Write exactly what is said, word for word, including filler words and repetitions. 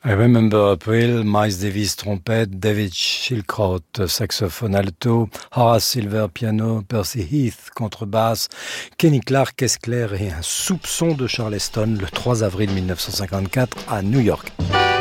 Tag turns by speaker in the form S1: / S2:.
S1: I Remember April, Miles Davis trompette, David Schildkraut saxophone alto, Horace Silver piano, Percy Heath contrebasse, Kenny Clark caisse claire et un soupçon de Charleston le trois avril mille neuf cent cinquante-quatre à New York.